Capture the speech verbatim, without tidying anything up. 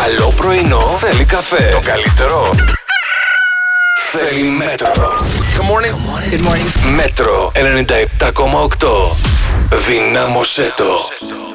καλό πρωινό θέλει καφέ. Το καλύτερο θέλει Μέτρο. Good morning. Good morning. Μέτρο ενενήντα επτά κόμμα οκτώ. Δυνάμωσέ το.